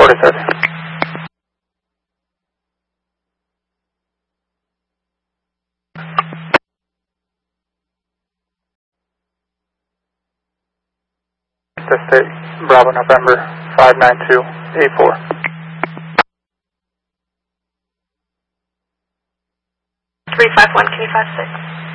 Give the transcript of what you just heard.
47. State Bravo November 59284. 351, can you 56?